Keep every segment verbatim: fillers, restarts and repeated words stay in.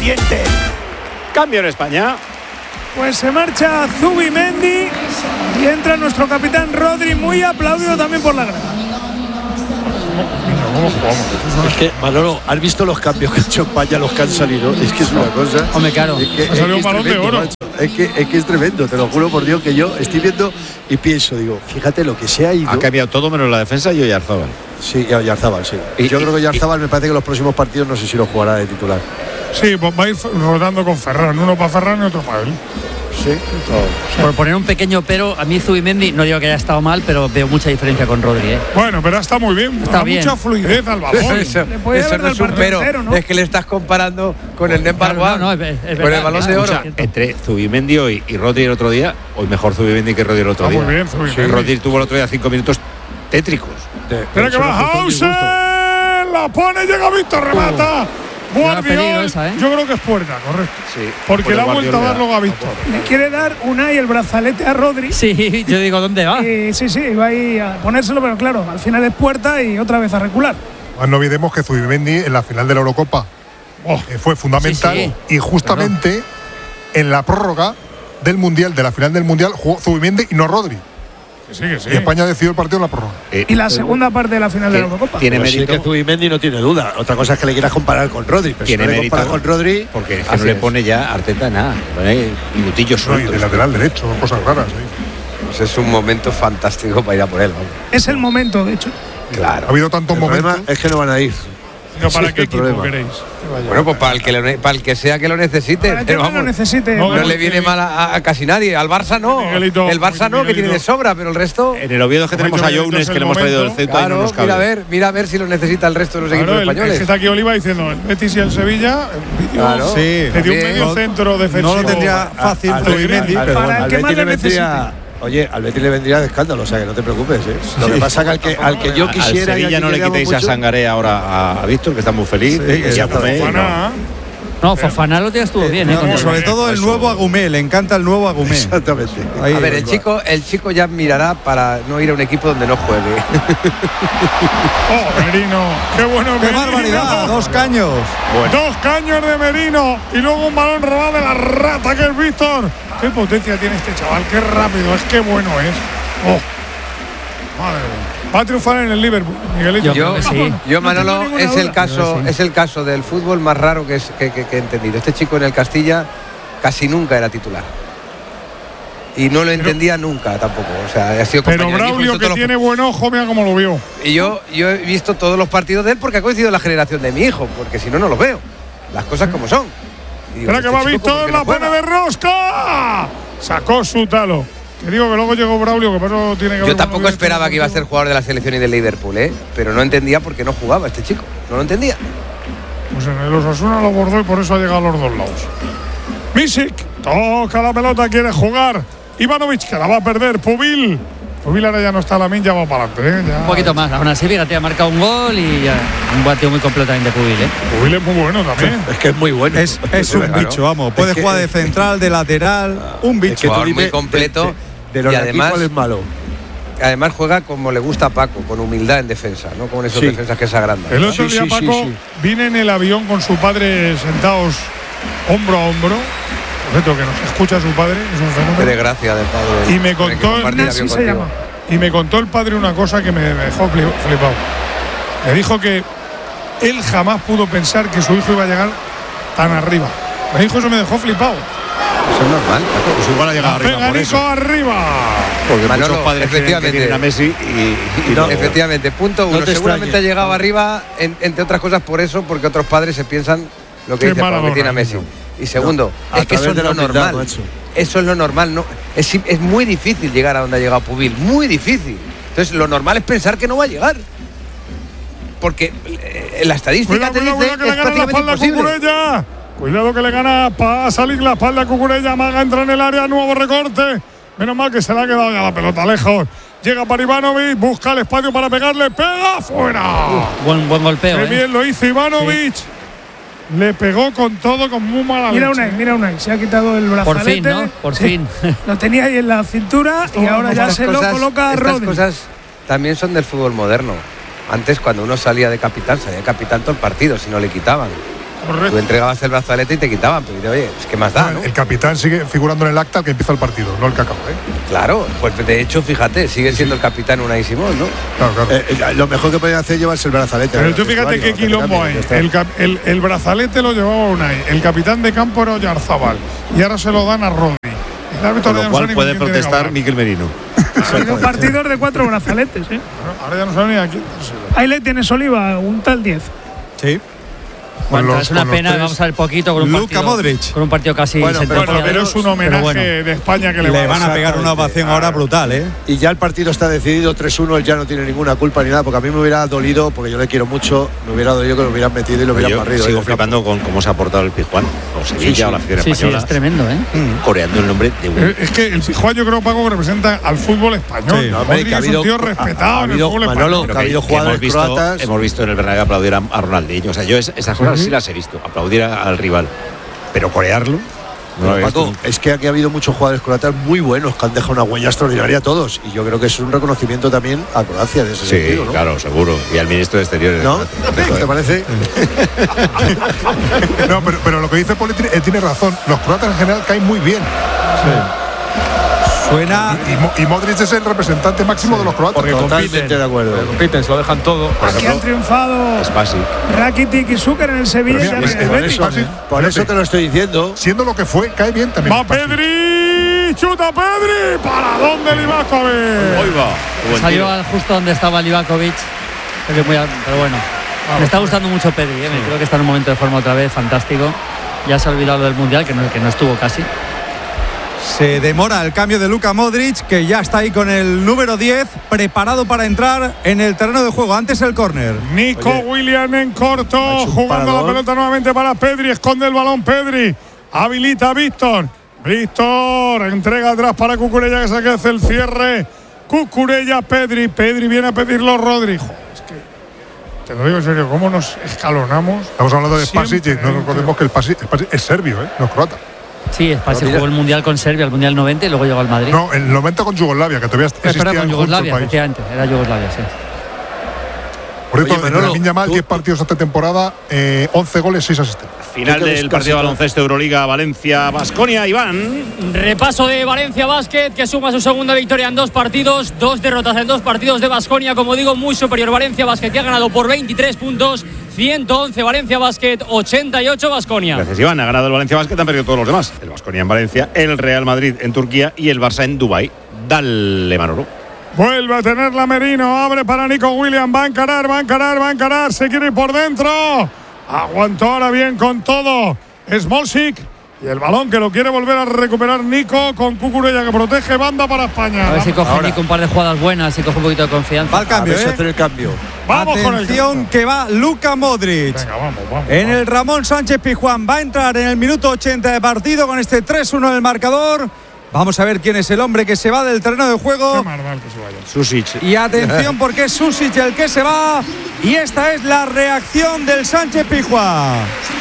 pendiente. Cambio en España. Pues se marcha Zubimendi y entra nuestro capitán Rodri, muy aplaudido también por la grada. Es que, Manolo, ¿has visto los cambios que ha hecho España, los que han salido? Es que es una cosa. Hombre, claro. Es que, ha salido un balón de oro. Macho. Es que, es que es tremendo, te lo juro por Dios, que yo estoy viendo y pienso, digo, fíjate lo que se ha ido. Ha cambiado todo menos la defensa y Oyarzabal. Sí, y Oyarzabal, sí. Y, yo y, creo que Oyarzabal me parece que los próximos partidos no sé si lo jugará de titular. Sí, pues va a ir rodando con Ferran, uno para Ferran y otro para él. Sí, todo. Por poner un pequeño pero, a mí Zubimendi, no digo que haya estado mal, pero veo mucha diferencia con Rodri, ¿eh? Bueno, pero está muy bien, está da bien. Mucha fluidez al balón. Eso, eso no es un pero, entero, ¿no? Es que le estás comparando con el Neymar, claro, no, no, es, es con el balón de oro. Entre Zubimendi hoy y Rodri el otro día, hoy mejor Zubimendi que Rodri el otro ah, día. Muy bien, Zubimendi. Sí, Rodri tuvo el otro día cinco minutos tétricos. Espera que va Hauser, la pone, llega Víctor, remata. Uh. Guardiola, esa, ¿eh? Yo creo que es puerta, correcto. Sí, porque le ha vuelto a dar luego a Víctor. Le quiere dar Unai el brazalete a Rodri. Sí, yo digo, ¿dónde va? Y, sí, sí, va ahí a ponérselo, pero claro, al final es puerta y otra vez a recular. Pues no olvidemos que Zubimendi en la final de la Eurocopa oh, fue fundamental sí, sí. y justamente claro. en la prórroga del Mundial, de la final del Mundial, jugó Zubimendi y no Rodri. Sí, sí. Y España decidió el partido en la prórroga. Eh, y la segunda parte de la final de la Eurocopa. Tiene mérito. Sí que Zubimendi no tiene duda. Otra cosa es que le quieras comparar con Rodri. Pero tiene si no mérito le con Rodri. Porque es que no le pone ya Arteta nada. Pone minutillos sueltos. No, y de lateral derecho, cosas raras. ¿sí? Pues es un momento fantástico para ir a por él. Vamos. Es el momento, de hecho. Claro. Ha habido tantos el momentos. Es que no van a ir. ¿Pero para sí, qué equipo problema. queréis? Bueno, pues para el, que lo, para el que sea que lo necesite. Para el que vamos, lo necesite. No, no le viene mal a, a casi nadie. Al Barça no. Miguelito, el Barça no, que tiene de sobra, pero el resto. En el Oviedo que tenemos a Jounes, que le hemos traído del centro. Claro, y no mira a ver, mira a ver si lo necesita el resto de los claro, equipos el, españoles. El que está aquí Oliva diciendo el Betis y el Sevilla. Claro, sí. Le dio un medio centro defensivo. No lo tendría fácil Zubimendi, pero para el que más le necesite. Oye, al Betis le vendría de escándalo, o sea que no te preocupes, ¿eh? Lo que pasa es que al que, al que yo quisiera. Al Sevilla no le quitéis mucho. a Sangaré ahora a, a Víctor, que está muy feliz. Sí, y a Fofana. No, Fofana lo tienes estuvo bien, ¿eh? No, sobre todo el nuevo Agumé, le encanta el nuevo Agumé. Exactamente. Ahí, a ver, el chico, el chico ya mirará para no ir a un equipo donde no juegue. Oh, Merino, qué bueno. ¡Qué Merino. barbaridad! Dos caños. Bueno. Dos caños de Merino y luego un balón robado de la rata que es Víctor. Qué potencia tiene este chaval, qué rápido es, qué bueno es. Oh, madre mía. Va a triunfar en el Liverpool, Miguelito. Yo, sí. yo Manolo, no es el caso, sí. es el caso del fútbol más raro que, es, que, que, que he entendido. Este chico en el Castilla casi nunca era titular. Y no lo entendía pero, nunca tampoco. O sea, ha sido pero Braulio, que tiene buen ojo, mira cómo lo vio. Y yo, yo he visto todos los partidos de él porque ha coincidido la generación de mi hijo, porque si no, no los veo. Las cosas como son. Digo, Espera este que va Víctor, la no pone de rosca. Sacó su talo. Te digo que luego llegó Braulio, que por eso tiene que Yo tampoco esperaba que iba a ser jugador de la selección y del Liverpool, ¿eh? Pero no entendía por qué no jugaba este chico. No lo entendía. Pues en el Osasuna lo bordó y por eso ha llegado a los dos lados. Misic, toca la pelota, quiere jugar. Ivanovic, que la va a perder. Pubil. Pubil ahora ya no está a la min, ya va para adelante, ¿eh? Ya. Un poquito más. Aún así, fíjate, ha marcado un gol y ya, un bateo muy completo también de Pubil, ¿eh? Pubil es muy bueno también. Es que es muy bueno. Es, es un claro. bicho, vamos. Puede es jugar que, de central, de lateral. Un bicho. Es que jugador muy completo. De, de, de y además es malo. Además juega como le gusta a Paco, con humildad en defensa, no con esos sí. defensas que se agrandan. El otro sí, día sí, Paco sí, sí. viene en el avión con su padre sentados hombro a hombro. Por cierto, que nos escucha su padre, es un fenómeno. Qué desgracia del padre. Y me contó, así se llama. Y me contó el padre una cosa que me dejó flipado. Me dijo que él jamás pudo pensar que su hijo iba a llegar tan arriba. Me dijo eso, me dejó flipado. Eso es normal. Pues igual ha llegado arriba por eso. arriba. Porque Manolo, muchos padres efectivamente, que tienen a Messi y, y no, no. Efectivamente, punto uno. No seguramente ha llegado arriba, en, entre otras cosas por eso, porque otros padres se piensan lo que dice Pablo, que tiene a Messi. Y segundo, no, es que eso es lo normal. Macho. Eso es lo normal. No, es, es muy difícil llegar a donde ha llegado Pubil. Muy difícil. Entonces, lo normal es pensar que no va a llegar. Porque eh, la estadística cuidado, te dice cuidado, que es prácticamente imposible. Cucurella. Cuidado que le gana para salir la espalda a Cucurella. Maga entra en el área, nuevo recorte. Menos mal que se le ha quedado ya la pelota lejos. Llega para Ivanovic, busca el espacio para pegarle, pega fuera. Uh, buen, buen golpeo. Qué eh. bien lo hizo Ivanovic. Sí. Le pegó con todo, con muy mala Mira leche. Unai, mira Unai, se ha quitado el brazalete. Por fin, ¿no? Por sí. fin. Lo tenía ahí en la cintura y ahora ya se cosas, lo coloca a Rodri. Estas cosas también son del fútbol moderno. Antes, cuando uno salía de capitán, salía de capitán todo el partido, si no le quitaban. Correcto. Tú entregabas el brazalete y te quitaban, pero oye, es que más da, ¿no? El capitán sigue figurando en el acta al que empieza el partido, no el que acaba, ¿eh? Claro, pues de hecho, fíjate, sigue siendo sí. el capitán Unai Simón, ¿no? Claro, claro. Eh, eh, lo mejor que podían hacer es llevarse el brazalete. Pero tú fíjate qué quilombo hay. El, el, el brazalete lo llevaba Unai, el capitán de campo era Oyarzábal y ahora se lo dan a Rodri. El árbitro Con lo cual no puede protestar Miquel Merino. Ha habido partidos de cuatro brazaletes, ¿eh? Bueno, ahora ya no sabe ni a quién. Ahí le tienes, Oliva, un tal diez. Sí. Bueno, es una pena, vamos a ver poquito con un Luka partido, Modric. con un partido casi bueno, pero, bueno, pero es un homenaje bueno. de España que le, le van a, a pegar una ovación ahora brutal, ¿eh? Y ya el partido está decidido tres uno, él ya no tiene ninguna culpa ni nada, porque a mí me hubiera dolido, porque yo le quiero mucho, me hubiera dolido que lo hubieran metido y lo hubieran yo barrido. Sigo flipando con cómo se ha portado el Pizjuán, o Sevilla sí, sí. o la afición sí, española. Sí, es tremendo, ¿eh? Mm. Coreando el nombre de un... Es que el Pizjuán yo creo, Paco, que representa al fútbol español. Sí. No, Modric que ha habido, es un tío respetado ha, ha habido, en el fútbol Manolo, español. que ha habido jugadores que hemos visto, croatas. Hemos visto en el Bernabéu aplaudir a, a Ronaldinho. O sea, yo es, esas cosas uh-huh. sí las he visto. Aplaudir a, al rival. Pero corearlo. No, Paco, es que aquí ha habido muchos jugadores croatas muy buenos que han dejado una huella extraordinaria a todos. Y yo creo que es un reconocimiento también a Croacia de ese sí, sentido, ¿no? Claro, seguro. Y al ministro de Exteriores. ¿No? ¿Te parece? No, pero, pero lo que dice Poli eh, tiene razón. Los croatas en general caen muy bien. Sí. Suena. Y, y, y Modric es el representante máximo sí, de los croatas. Porque compiten, de acuerdo. Porque compiten, se lo dejan todo. Por Aquí ejemplo, han triunfado Spasic, Rakitic y Zucker en el Sevilla. Mira, y es, el por Betis. eso, ¿eh? por eso te lo estoy diciendo. Siendo lo que fue, cae bien también. ¡Va Pedri! ¡Chuta Pedri! ¿Para dónde Livakovic? Hoy va. Salió al, justo donde estaba Livakovic. Pero, muy, pero bueno, ah, me está gustando mucho Pedri. ¿eh? Sí. Creo que está en un momento de forma otra vez fantástico. Ya se ha olvidado del Mundial, que no, que no estuvo casi. Se demora el cambio de Luka Modric, que ya está ahí con el número diez, preparado para entrar en el terreno de juego. Antes el córner. Nico Oye, William en corto, jugando parador. La pelota nuevamente para Pedri. Esconde el balón Pedri. Habilita a Víctor. Víctor entrega atrás para Cucurella, que se hace el cierre. Cucurella, Pedri. Pedri viene a pedirlo Rodri. Joder, es que te lo digo en serio, ¿cómo nos escalonamos? Estamos hablando de Spasic, y no recordemos que el Spasic es serbio, ¿eh? No es croata. Sí, Spasic jugó el Mundial con Serbia, el Mundial noventa y luego llegó al Madrid. No, el noventa con Yugoslavia, que todavía existía. Espera, con Yugoslavia, efectivamente, era Yugoslavia, sí. Por cierto, en Lamine Yamal, diez partidos esta temporada, eh, once goles, seis asistencias. Final del partido de baloncesto Euroliga, Valencia, Baskonia, Iván. Repaso de Valencia Basket, que suma su segunda victoria en dos partidos, dos derrotas en dos partidos de Baskonia, como digo, muy superior Valencia Basket, que ha ganado por veintitrés puntos, ciento once Valencia Basket, ochenta y ocho Baskonia. Gracias, Iván. Ha ganado el Valencia Basket, han perdido todos los demás. El Baskonia en Valencia, el Real Madrid en Turquía y el Barça en Dubái. Dale, Manolo. Vuelve a tener la Merino, abre para Nico William, va a encarar, va a encarar, va a encarar, se quiere ir por dentro. Aguantó ahora bien con todo Smolcic. Y el balón que lo quiere volver a recuperar Nico con Cucurella, que protege, banda para España. A ver si coge ahora Nico un par de jugadas buenas y coge un poquito de confianza. Va el cambio, ¿eh? hacer el cambio. Vamos Atención, con el que va Luka Modric. Venga, vamos, vamos, en vamos. el Ramón Sánchez Pizjuán va a entrar en el minuto ochenta de partido con este tres uno del marcador. Vamos a ver quién es el hombre que se va del terreno de juego. Qué mal que se vaya. Susic. Y atención, porque es Susic el que se va. Y esta es la reacción del Sánchez Pizjuán.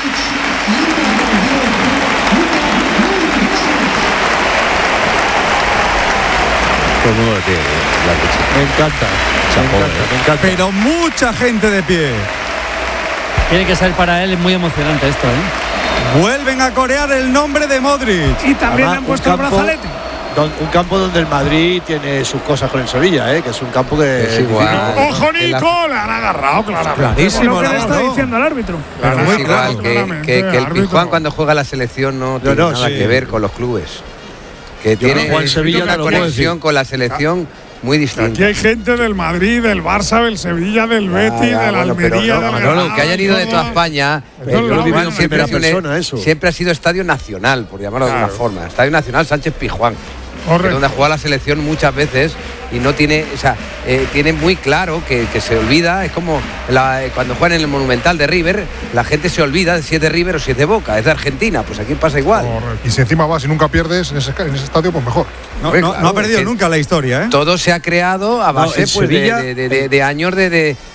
Todo el mundo de pie. Me encanta. Me encanta, me encanta. Pero mucha gente de pie. Tiene que ser para él muy emocionante esto, ¿eh? Vuelven a corear el nombre de Modric. Y también Además, le han puesto campo, el brazalete. Don, un campo donde el Madrid tiene sus cosas con el Sevilla, ¿eh? Que es un campo que es igual. No, ¡ojo, Nico! Le han agarrado, claramente. Clarísimo, Lo que le no, está no. diciendo el árbitro. Claro, muy es igual claro, que, que, que el Pizjuán cuando juega la selección no tiene no, nada sí. que ver con los clubes. Que Yo tiene no, Sevilla una no lo puedo conexión decir. con la selección muy distinta. Aquí hay gente del Madrid, del Barça, del Sevilla, del Betis, Ya, ya, del bueno, pero Almería, no, del no, Granada. no, que hayan ido de toda España. Pero el yo lo he vivido Pizjuán en siempre, ha primera sido, persona, eso. siempre ha sido estadio nacional, por llamarlo Claro. de alguna forma. Estadio nacional Sánchez Pizjuán. Correcto. Donde ha jugado la selección muchas veces y no tiene, o sea, eh, tiene muy claro que, que se olvida. Es como la, cuando juegan en el Monumental de River, la gente se olvida de si es de River o si es de Boca, es de Argentina. Pues aquí pasa igual. Correcto. Y si encima vas y nunca pierdes en ese, en ese estadio, pues mejor. No, Hombre, no, claro, no ha perdido que nunca la historia, ¿eh? Todo se ha creado a base en pues, Sevilla, de, de, de, de años de, de,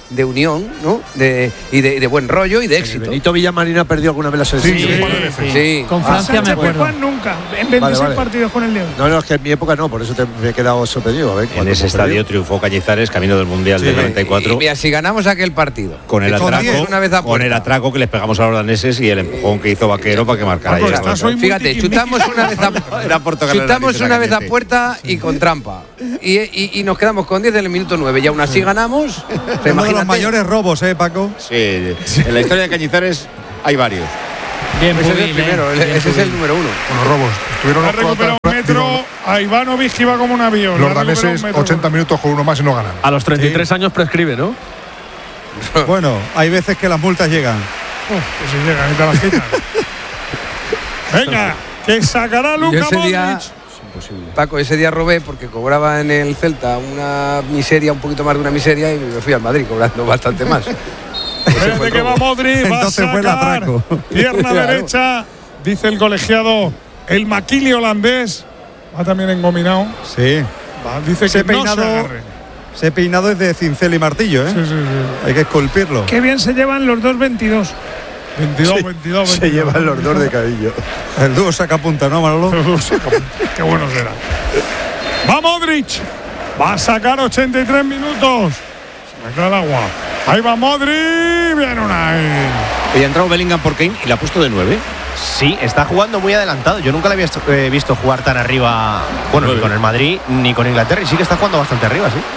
de unión, ¿no? De, y de, de buen rollo y de éxito. Benito Villamarín ha perdido alguna vez la selección. Sí, sí, sí. sí. Con Francia me acuerdo. Juan nunca, en veintiséis vale, vale. partidos con el León. No, no, es que en mi época no, por eso te, me he quedado sorprendido. A ver, en ese estadio perdido? Triunfó Cañizares, camino del Mundial sí. del noventa y cuatro. Y, y mira, si ganamos aquel partido. Con el atraco, una vez con el atraco que les pegamos a los daneses y el empujón que hizo Vaquero para que marcara. Bueno, fíjate, chutamos una vez a, chutamos una vez a puerta y con trampa. Y, y, y nos quedamos con diez en el minuto nueve y aún así ganamos. Uno de los mayores robos, ¿eh, Paco? Sí, en la historia de Cañizares hay varios. Bien, ese es el primero, bien, ese es el número uno. Con los robos. Tuvieron ha recuperado un metro a Ivanovic que iba como un avión. Los daneses ochenta minutos con uno más y no ganan. A los treinta y tres sí. años prescribe, ¿no? Bueno, hay veces que las multas llegan. Uf, que si llegan y te las quitan. Venga, que sacará Luka Modric. Paco, ese día robé porque cobraba en el Celta una miseria, un poquito más de una miseria y me fui al Madrid cobrando bastante más. Desde que va Modric, va a Entonces fue el atraco. Pierna claro. derecha, dice el colegiado, el maquili holandés. Va también engominado. Sí. Va, dice ese que peinado, no se agarre. Ese peinado es de cincel y martillo, ¿eh? Sí, sí, sí. Hay que esculpirlo. Qué bien se llevan los dos veintidós. veintidós, sí, veintidós, se veintidós. llevan los dos de cariño. El dúo sacapunta, ¿no, Manolo? El dúo sacapunta. Qué bueno será. Va Modric. Va a sacar ochenta y tres minutos. Se me cae el agua. Ahí va Modric. Viene una. Y ha entrado Bellingham por Kane y la ha puesto de nueve. Sí, está jugando muy adelantado. Yo nunca le había eh, visto jugar tan arriba. Bueno, ni con el Madrid ni con Inglaterra. Y sí que está jugando bastante arriba, sí.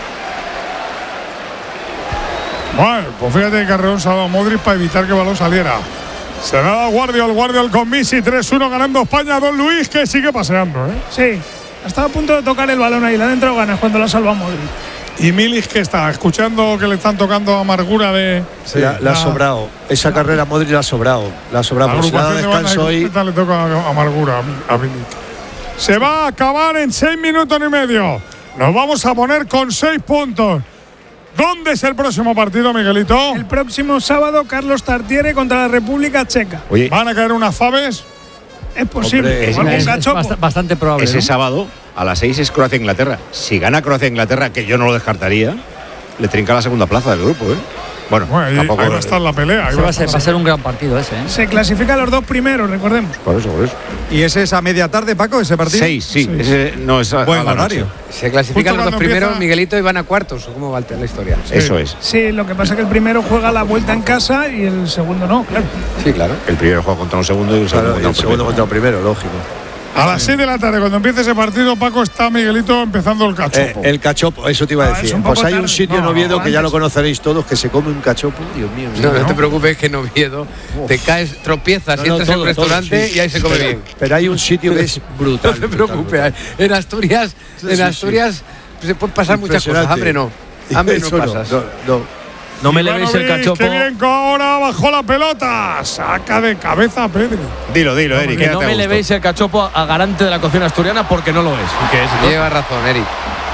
Bueno, pues fíjate que Carreón se ha dado Modric para evitar que el balón saliera. Se ha dado Guardiol, Guardiol con Messi, tres uno ganando España. Don Luis, que sigue paseando, ¿eh? Sí, estaba a punto de tocar el balón ahí, le han entrado ganas cuando la salva Modric. Y Milik, que está escuchando que le están tocando amargura de. Sí, la, la ha sobrado. Esa la, carrera Modric la ha sobrado. La ha sobrado. La agrupación de descanso hoy. Le toca amargura a Milik. Se va a acabar en seis minutos y medio. Nos vamos a poner con seis puntos. ¿Dónde es el próximo partido, Miguelito? El próximo sábado, Carlos Tartiere contra la República Checa. Oye, ¿van a caer unas faves? Es posible. Hombre, es, es, es bastante probable. Ese ¿no? sábado a las seis es Croacia-Inglaterra. Si gana Croacia-Inglaterra, que yo no lo descartaría, le trinca la segunda plaza del grupo, ¿eh? Bueno, bueno ahí, tampoco ahí va a estar la pelea. Va, va, a ser, va a ser un gran partido ese, ¿eh? Se clasifican los dos primeros, recordemos. Por eso, por eso. ¿Y ese es a media tarde, Paco, ese partido? Seis, sí. Seis. Ese no es a, buen a horario. Se clasifican los dos primeros, empieza... Miguelito, y van a cuartos. ¿O cómo va la historia? Sí. Eso es. Sí, lo que pasa es que el primero juega la vuelta en casa y el segundo no, claro. Sí, claro. El primero juega contra un segundo y el segundo, claro, contra, y el segundo contra un primero, lógico. A las seis de la tarde, cuando empiece ese partido, Paco, está Miguelito empezando el cachopo. Eh, el cachopo, eso te iba a no, decir. Pues hay tarde. un sitio no, en Oviedo no, que ya antes. lo conoceréis todos, que se come un cachopo. Dios mío. No, no, no te preocupes, que en Oviedo Uf. te caes, tropiezas no, no, y entras todo, en un restaurante todo, sí. y ahí se come pero, bien. Pero hay un sitio que es brutal. No te preocupes. Brutal. En Asturias, sí, en Asturias sí, sí. se pueden pasar muchas cosas. Hambre no. Hambre no pasas. No, no. No me levéis el cachopo. Qué bien, ahora bajó la pelota. Saca de cabeza a Pedri. Dilo, dilo, Eric. Que no me levéis el cachopo a garante de la cocina asturiana porque no lo es. ¿Qué es? Lleva razón, Eric.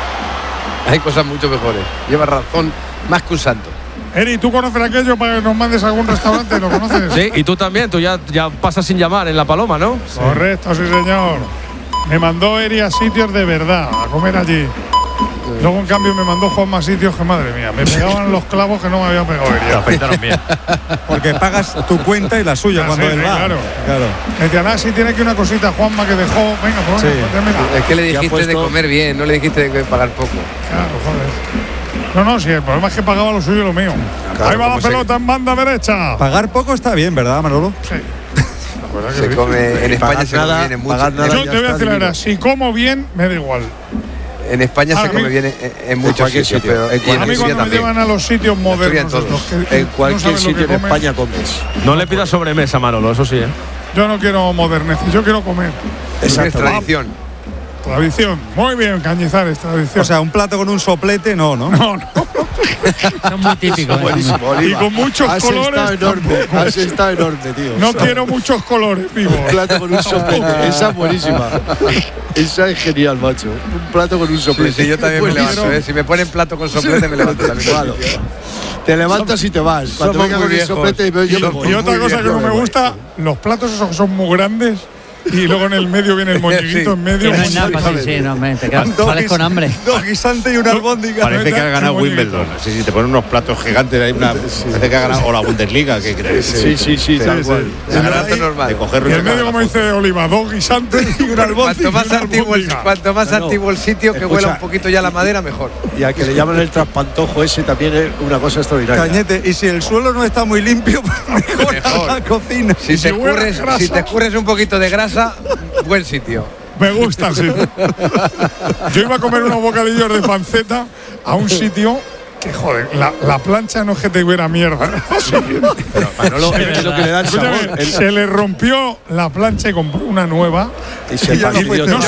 Hay cosas mucho mejores. Lleva razón más que un santo. Eric, ¿tú conoces aquello para que nos mandes a algún restaurante? ¿Lo conoces? Sí, y tú también. Tú ya, ya pasas sin llamar en La Paloma, ¿no? Sí. Correcto, sí, señor. Me mandó Eric a sitios de verdad, a comer allí. Luego, en cambio, me mandó Juan más sitios que, madre mía, me pegaban los clavos que no me habían pegado. Te afeitaron bien. Porque pagas tu cuenta y la suya ah, cuando sí, él va. Claro. claro. Me decían, ah, sí, tiene aquí una cosita, Juanma, que dejó. Venga, pues, sí. pues es que le dijiste puesto... de comer bien, no le dijiste de pagar poco. Claro, joder. No, no, sí, el problema es que pagaba lo suyo y lo mío. Claro, ahí va la pelota se... en banda derecha. Pagar poco está bien, ¿verdad, Manolo? Sí. Se come, en España se come bien mucho. Yo te voy a decir la verdad, si como bien, me da igual. En España se come bien en, en muchos sitios, sitio, pero en a mí cuando me también. llevan a los sitios modernos, los que en cualquier no sitio en España comes. No le pidas sobremesa, Manolo, eso sí, ¿eh? Yo no quiero moderneces, yo quiero comer. Esa es tradición. Tradición. Muy bien, Cañizares, tradición. O sea, un plato con un soplete, no, ¿no? No, no. Son muy típicos. ¿eh? Y con muchos has colores. Estado enorme, has estado enorme, tío. No quiero muchos colores, vivo. Un plato con un soplete. Esa es buenísima. Esa es genial, macho. Un plato con un soplete. Sí, sí, yo también me levanto, ¿eh? Si me ponen plato con soplete, me levanto también. Claro. Te levantas y te vas. Cuando venga con el soplete, yo me voy. Y otra cosa que no me gusta, los platos esos que son muy grandes y luego en el medio viene el moñiguito sí. en medio. Que no hay nada, sí, sí, no, me, te quedas, sales con hambre. Dos guisantes y una albóndiga. Parece que ha ganado Wimbledon. Sí, sí, te ponen unos platos gigantes ahí, una, parece que ha ganado o la Bundesliga, ¿qué crees? Sí, sí, sí, tal cual. Es normal. De cogerlo y el medio, como dice Oliva, dos guisantes y una albóndiga. Cuanto más antiguo el, cuanto más no, no. antiguo el sitio, que Escucha, huela un poquito ya la madera, mejor. Y al que le llaman el traspantojo ese también es una cosa extraordinaria. Cañete, y si el suelo no está muy limpio, mejor, mejor. la cocina. Si, si, te escurres, si te escurres un poquito de grasa, buen sitio. Me gusta, sí. Yo iba a comer unos bocadillos de panceta a un sitio que, joder, la, la plancha no es que te hubiera mierda. Pero Manolo, es lo que le da el sabor. Escúchame, se le rompió la plancha y compró una nueva. Y se y ya no, fue, no